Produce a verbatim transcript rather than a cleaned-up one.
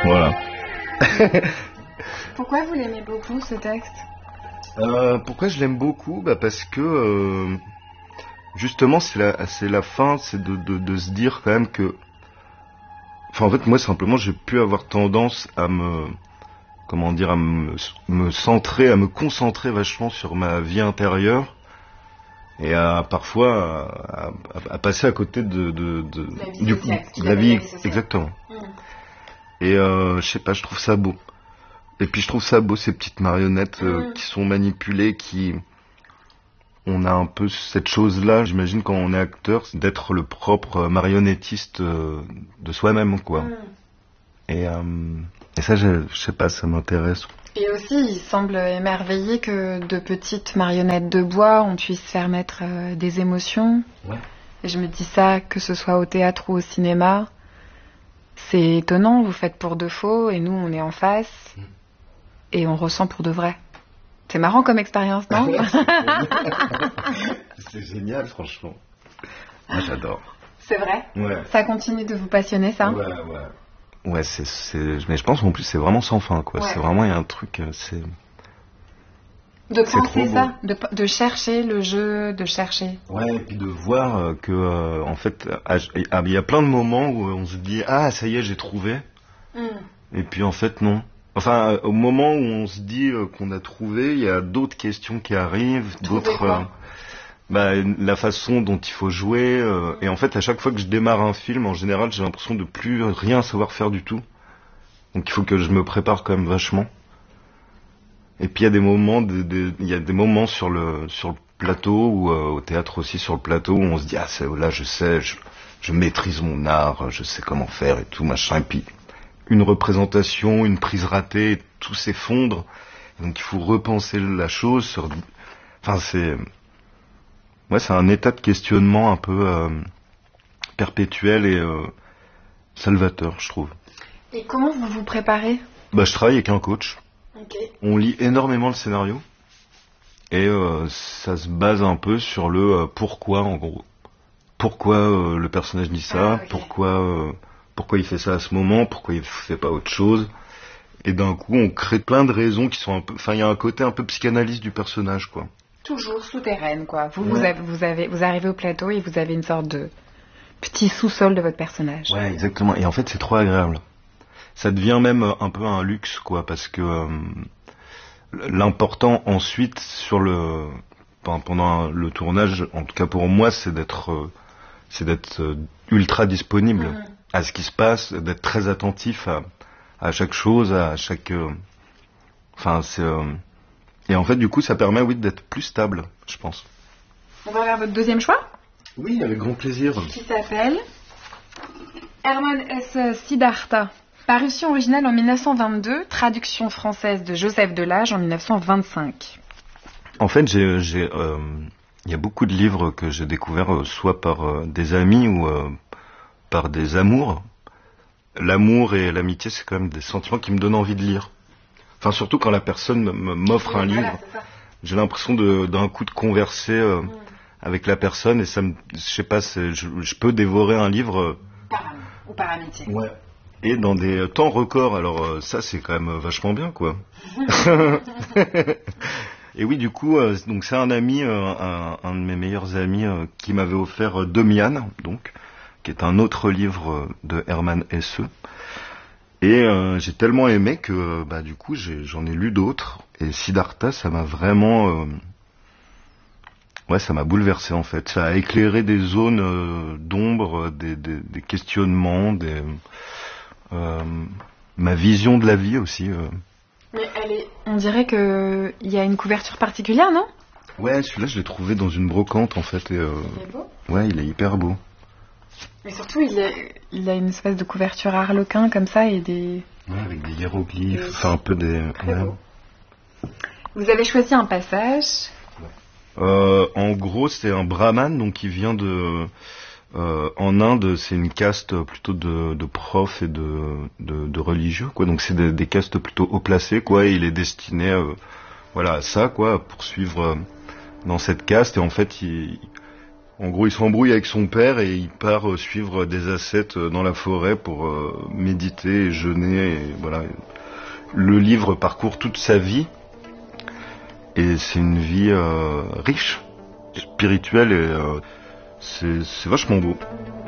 Voilà. Pourquoi vous l'aimez beaucoup, ce texte ? euh, Pourquoi je l'aime beaucoup ? Bah parce que euh, justement c'est la, c'est la fin, c'est de, de, de se dire quand même que... Enfin en fait moi simplement j'ai pu avoir tendance à me... Comment dire, à me, me centrer, à me concentrer vachement sur ma vie intérieure et à parfois à, à, à passer à côté de, de, de, la vie du, sociale, de la vie, sociale. Exactement. Mmh. Et euh, je sais pas, je trouve ça beau. Et puis je trouve ça beau ces petites marionnettes euh, mmh. qui sont manipulées, qui on a un peu cette chose-là, j'imagine quand on est acteur, d'être le propre marionnettiste euh, de soi-même, quoi. Mmh. Et euh, Et ça, je, je sais pas, ça m'intéresse. Et aussi, il semble émerveillé que de petites marionnettes de bois, on puisse faire mettre euh, des émotions. Ouais. Et je me dis ça, que ce soit au théâtre ou au cinéma, c'est étonnant, vous faites pour de faux, et nous, on est en face, mmh. et on ressent pour de vrai. C'est marrant comme expérience, non ? Ouais, c'est, c'est génial, franchement. Moi, j'adore. C'est vrai ? Ouais. Ça continue de vous passionner, ça ? Ouais, ouais. Ouais, c'est, c'est, mais je pense en plus c'est vraiment sans fin, quoi. Ouais. C'est vraiment, il y a un truc, c'est... De penser ça, de, de chercher le jeu, de chercher. Ouais, et puis de voir que, euh, en fait, il y a plein de moments où on se dit, ah, ça y est, j'ai trouvé. Mm. Et puis en fait, non. Enfin, au moment où on se dit qu'on a trouvé, il y a d'autres questions qui arrivent, Trouver d'autres... Quoi euh, bah, la façon dont il faut jouer. Euh, et en fait, à chaque fois que je démarre un film, en général, j'ai l'impression de plus rien savoir faire du tout. Donc il faut que je me prépare quand même vachement. Et puis il y a des moments, de, de, il y a des moments sur le sur le plateau ou euh, au théâtre aussi sur le plateau où on se dit ah c'est, là je sais, je, je maîtrise mon art, je sais comment faire et tout machin. Et puis une représentation, une prise ratée, tout s'effondre. Donc il faut repenser la chose. Sur... Enfin c'est Ouais, c'est un état de questionnement un peu euh, perpétuel et euh, salvateur, je trouve. Et comment vous vous préparez ? Bah, je travaille avec un coach. Okay. On lit énormément le scénario et euh, ça se base un peu sur le euh, pourquoi, en gros. Pourquoi euh, le personnage dit ça, ah, okay. pourquoi, euh, pourquoi il fait ça à ce moment, pourquoi il fait pas autre chose. Et d'un coup, on crée plein de raisons qui sont un peu... Enfin, il y a un côté un peu psychanalyse du personnage, quoi. Toujours souterraine, quoi. Vous, ouais. vous, avez, vous, avez, vous arrivez au plateau et vous avez une sorte de petit sous-sol de votre personnage. Ouais, exactement. Et en fait, c'est trop agréable. Ça devient même un peu un luxe, quoi, parce que euh, l'important ensuite sur le pendant le tournage, en tout cas pour moi, c'est d'être euh, c'est d'être euh, ultra disponible mmh. à ce qui se passe, d'être très attentif à, à chaque chose, à chaque. Euh, enfin, c'est. Euh, Et en fait, du coup, ça permet, oui, d'être plus stable, je pense. On va vers votre deuxième choix ? Oui, avec grand plaisir. Qui s'appelle Hermann Hesse Siddhartha. Parution originale en dix-neuf cent vingt-deux, traduction française de Joseph Delage en dix-neuf cent vingt-cinq. En fait, j'ai, j'ai, euh, il y a beaucoup de livres que j'ai découverts euh, soit par euh, des amis ou euh, par des amours. L'amour et l'amitié, c'est quand même des sentiments qui me donnent envie de lire. Enfin, surtout quand la personne m'offre un livre, voilà, j'ai l'impression de, d'un coup de converser euh, mmh. avec la personne et ça me, je sais pas, c'est, je, je peux dévorer un livre. Euh, par amour ou par amitié. Ouais. Et dans des temps records, alors euh, ça c'est quand même vachement bien, quoi. Et oui, du coup, euh, donc c'est un ami, euh, un, un de mes meilleurs amis euh, qui m'avait offert euh, Demian, donc, qui est un autre livre euh, de Hermann Hesse. Et euh, j'ai tellement aimé que bah du coup j'ai, j'en ai lu d'autres et Siddhartha ça m'a vraiment euh, ouais ça m'a bouleversé en fait, ça a éclairé des zones euh, d'ombre, des, des, des questionnements, des euh, ma vision de la vie aussi. Euh. Mais elle est, on dirait que il y a une couverture particulière, non ? Ouais, celui-là je l'ai trouvé dans une brocante en fait et euh, il est beau. Ouais, il est hyper beau. Mais surtout, il, est, il a une espèce de couverture harlequin comme ça et des... Ouais, avec des hiéroglyphes, enfin un peu des... Ouais. Vous avez choisi un passage. Euh, en gros, c'est un brahman, donc qui vient de... Euh, en Inde, c'est une caste plutôt de, de profs et de, de, de religieux, quoi. Donc c'est des, des castes plutôt haut placées, quoi. Et il est destiné, euh, voilà, à ça, quoi, à poursuivre euh, dans cette caste. Et en fait, il... En gros, il s'embrouille avec son père et il part suivre des ascètes dans la forêt pour euh, méditer et jeûner. Et voilà. Le livre parcourt toute sa vie et c'est une vie euh, riche, spirituelle et euh, c'est, c'est vachement beau.